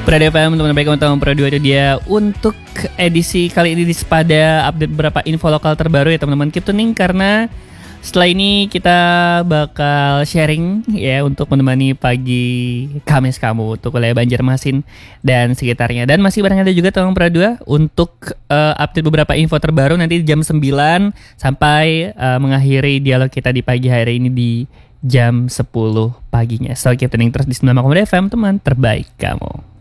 Prada FM, teman-teman baik teman-teman Pro 2 itu dia untuk edisi kali ini di Sepada update beberapa info lokal terbaru ya teman-teman. Keep tuning karena setelah ini kita bakal sharing ya untuk menemani pagi Kamis kamu untuk wilayah Banjarmasin dan sekitarnya. Dan masih bareng ada juga teman Pro 2 untuk update beberapa info terbaru nanti jam 9 sampai mengakhiri dialog kita di pagi hari ini di jam 10 paginya. So keep tuning terus di 96,2 FM teman terbaik kamu.